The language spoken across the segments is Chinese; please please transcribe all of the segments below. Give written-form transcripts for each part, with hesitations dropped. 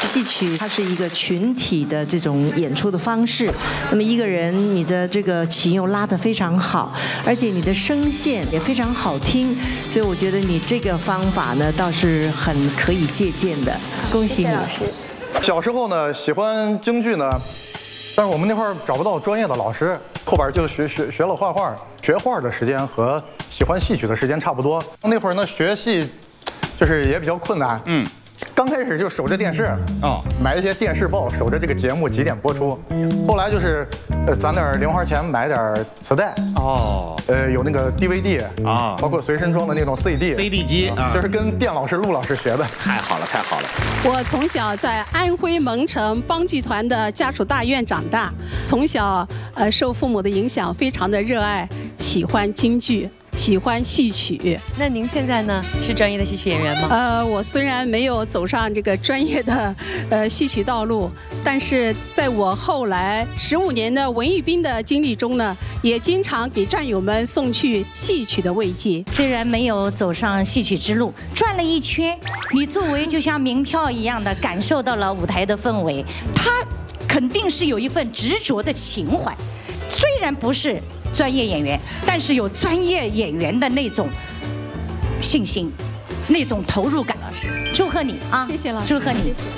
戏曲它是一个群体的这种演出的方式，那么一个人你的这个琴又拉得非常好，而且你的声线也非常好听，所以我觉得你这个方法呢倒是很可以借鉴的，恭喜你。 老师。 小时候呢喜欢京剧呢，但是我们那块儿找不到专业的老师，后边就学了画画，学画的时间和喜欢戏曲的时间差不多。那会儿呢学戏就是也比较困难，刚开始就守着电视买一些电视报，守着这个节目几点播出。后来就是攒点零花钱买点磁带有那个 DVD 包括随身装的那种 CD 机就是跟店老师陆老师学的。 太好了，太好了！ 我从小在安徽蒙城梆剧团的家属大院长大，从小受父母的影响，非常的热爱，喜欢京剧。喜欢戏曲。 那您现在呢是专业的戏曲演员吗？ 我虽然没有走上这个专业的戏曲道路，但是在我后来15年的文艺兵的经历中呢，也经常给战友们送去戏曲的慰藉。 虽然没有走上戏曲之路，转了一圈，你作为就像民票一样的感受到了舞台的氛围，他肯定是有一份执着的情怀，虽然不是专业演员，但是有专业演员的那种信心，那种投入感。祝贺你啊！ 谢谢老师， 祝贺你。 谢谢。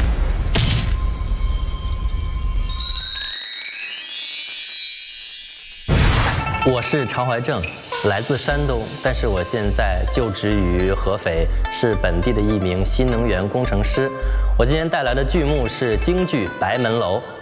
我是常怀正，来自山东，但是我现在就职于合肥，是本地的一名新能源工程师。我今天带来的剧目是京剧《白门楼》。